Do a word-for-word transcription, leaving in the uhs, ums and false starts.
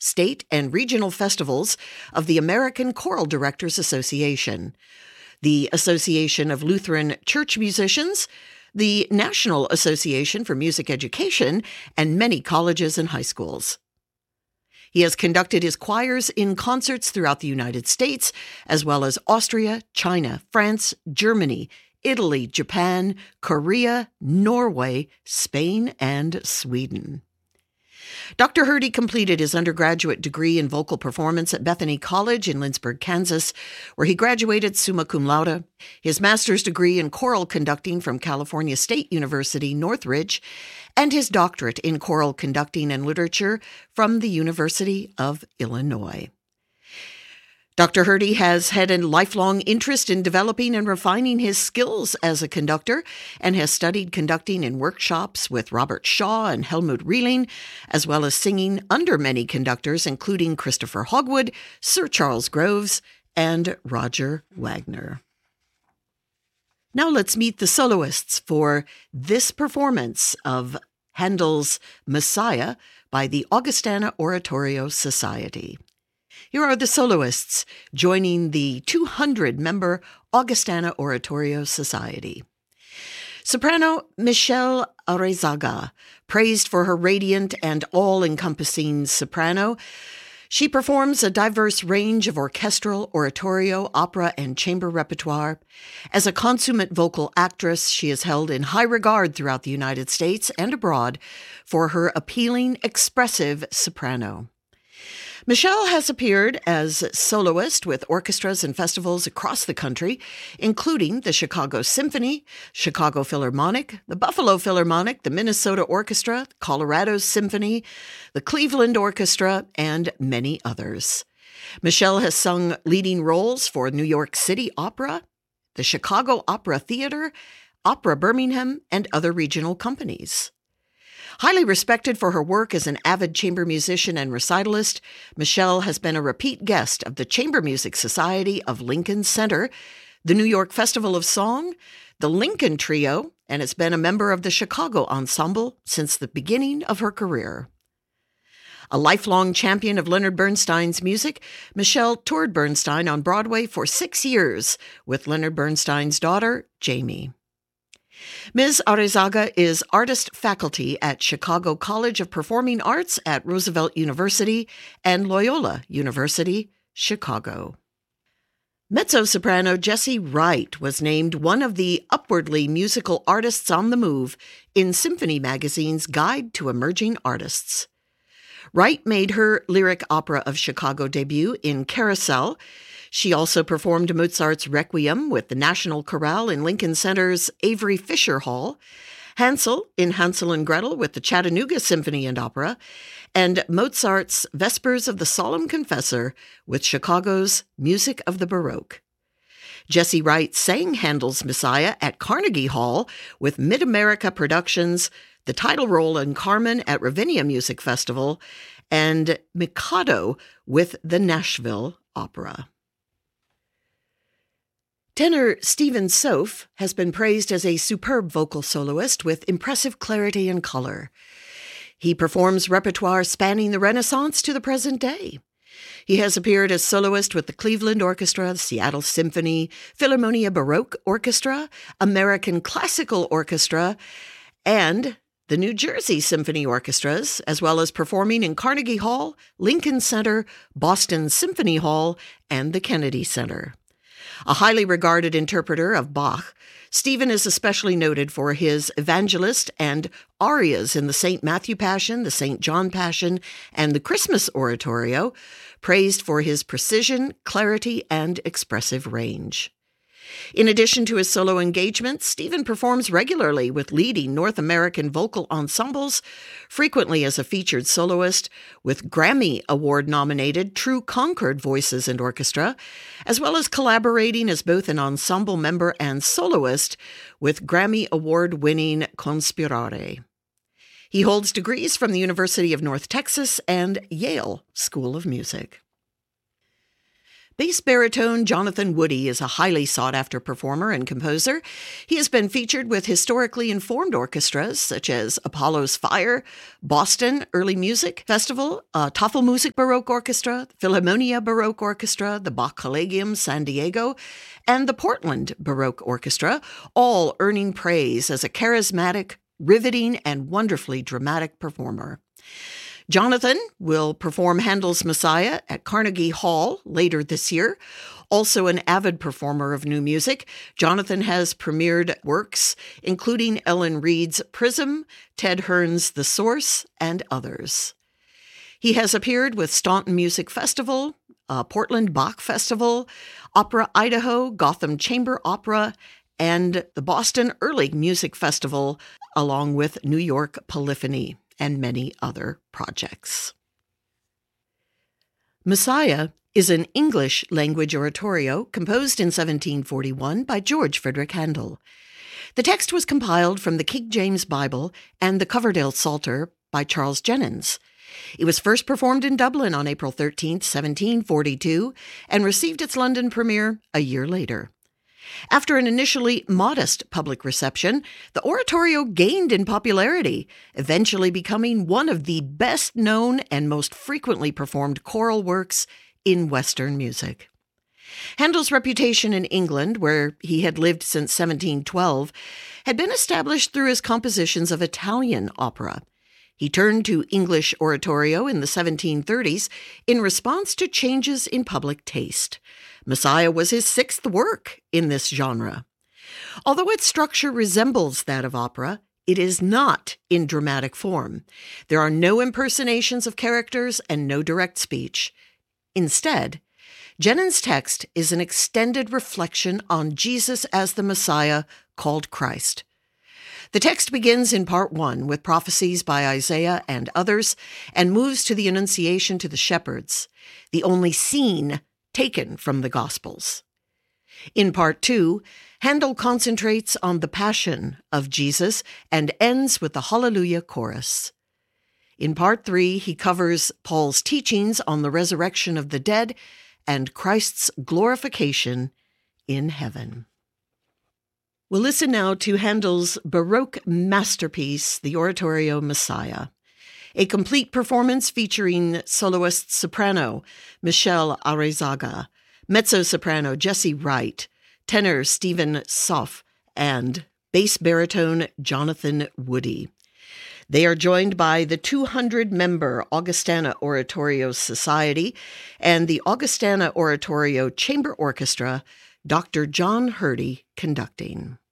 state, and regional festivals of the American Choral Directors Association, the Association of Lutheran Church Musicians, the National Association for Music Education, and many colleges and high schools. He has conducted his choirs in concerts throughout the United States, as well as Austria, China, France, Germany, Italy, Japan, Korea, Norway, Spain, and Sweden. Doctor Hurdy completed his undergraduate degree in vocal performance at Bethany College in Lynchburg, Kansas, where he graduated summa cum laude, his master's degree in choral conducting from California State University, Northridge, and his doctorate in choral conducting and literature from the University of Illinois. Doctor Hurdy has had a lifelong interest in developing and refining his skills as a conductor and has studied conducting in workshops with Robert Shaw and Helmut Rehling, as well as singing under many conductors, including Christopher Hogwood, Sir Charles Groves, and Roger Wagner. Now let's meet the soloists for this performance of Handel's Messiah by the Augustana Oratorio Society. Here are the soloists joining the two hundred member Augustana Oratorio Society. Soprano Michelle Arezaga, praised for her radiant and all-encompassing soprano. She performs a diverse range of orchestral, oratorio, opera, and chamber repertoire. As a consummate vocal actress, she is held in high regard throughout the United States and abroad for her appealing, expressive soprano. Michelle has appeared as soloist with orchestras and festivals across the country, including the Chicago Symphony, Chicago Philharmonic, the Buffalo Philharmonic, the Minnesota Orchestra, Colorado Symphony, the Cleveland Orchestra, and many others. Michelle has sung leading roles for New York City Opera, the Chicago Opera Theater, Opera Birmingham, and other regional companies. Highly respected for her work as an avid chamber musician and recitalist, Michelle has been a repeat guest of the Chamber Music Society of Lincoln Center, the New York Festival of Song, the Lincoln Trio, and has been a member of the Chicago Ensemble since the beginning of her career. A lifelong champion of Leonard Bernstein's music, Michelle toured Bernstein on Broadway for six years with Leonard Bernstein's daughter, Jamie. Miz Arezaga is artist faculty at Chicago College of Performing Arts at Roosevelt University and Loyola University, Chicago. Mezzo-soprano Jessie Wright was named one of the upwardly musical artists on the move in Symphony Magazine's Guide to Emerging Artists. Wright made her lyric opera of Chicago debut in Carousel. She also performed Mozart's Requiem with the National Chorale in Lincoln Center's Avery Fisher Hall, Hansel in Hansel and Gretel with the Chattanooga Symphony and Opera, and Mozart's Vespers of the Solemn Confessor with Chicago's Music of the Baroque. Jessie Wright sang Handel's Messiah at Carnegie Hall with Mid-America Productions, the title role in Carmen at Ravinia Music Festival, and Mikado with the Nashville Opera. Tenor Stephen Sof has been praised as a superb vocal soloist with impressive clarity and color. He performs repertoire spanning the Renaissance to the present day. He has appeared as soloist with the Cleveland Orchestra, the Seattle Symphony, Philharmonia Baroque Orchestra, American Classical Orchestra, and the New Jersey Symphony Orchestras, as well as performing in Carnegie Hall, Lincoln Center, Boston Symphony Hall, and the Kennedy Center. A highly regarded interpreter of Bach, Stephen is especially noted for his evangelist and arias in the Saint Matthew Passion, the Saint John Passion, and the Christmas Oratorio, praised for his precision, clarity, and expressive range. In addition to his solo engagements, Stephen performs regularly with leading North American vocal ensembles, frequently as a featured soloist with Grammy Award-nominated True Concord Voices and Orchestra, as well as collaborating as both an ensemble member and soloist with Grammy Award-winning Conspirare. He holds degrees from the University of North Texas and Yale School of Music. Bass baritone Jonathan Woody is a highly sought-after performer and composer. He has been featured with historically informed orchestras such as Apollo's Fire, Boston Early Music Festival, uh, Tafelmusik Baroque Orchestra, Philharmonia Baroque Orchestra, the Bach Collegium San Diego, and the Portland Baroque Orchestra, all earning praise as a charismatic, riveting, and wonderfully dramatic performer. Jonathan will perform Handel's Messiah at Carnegie Hall later this year. Also an avid performer of new music, Jonathan has premiered works including Ellen Reid's Prism, Ted Hearn's The Source, and others. He has appeared with Staunton Music Festival, uh, Portland Bach Festival, Opera Idaho, Gotham Chamber Opera, and the Boston Early Music Festival, along with New York Polyphony, and many other projects. Messiah is an English-language oratorio composed in seventeen forty-one by George Frederick Handel. The text was compiled from the King James Bible and the Coverdale Psalter by Charles Jennens. It was first performed in Dublin on April thirteenth, seventeen forty-two, and received its London premiere a year later. After an initially modest public reception, the oratorio gained in popularity, eventually becoming one of the best-known and most frequently performed choral works in Western music. Handel's reputation in England, where he had lived since seventeen twelve, had been established through his compositions of Italian opera. He turned to English oratorio in the seventeen thirties in response to changes in public taste. Messiah was his sixth work in this genre. Although its structure resembles that of opera, it is not in dramatic form. There are no impersonations of characters and no direct speech. Instead, Jennens' text is an extended reflection on Jesus as the Messiah called Christ. The text begins in part one with prophecies by Isaiah and others and moves to the Annunciation to the shepherds, the only scene taken from the Gospels. In part two, Handel concentrates on the passion of Jesus and ends with the Hallelujah chorus. In part three, he covers Paul's teachings on the resurrection of the dead and Christ's glorification in heaven. We'll listen now to Handel's Baroque masterpiece, the oratorio Messiah, a complete performance featuring soloist soprano Michelle Arezaga, mezzo-soprano Jessie Wright, tenor Stephen Soff, and bass baritone Jonathan Woody. They are joined by the two hundred member Augustana Oratorio Society and the Augustana Oratorio Chamber Orchestra, Doctor John Hurdy conducting.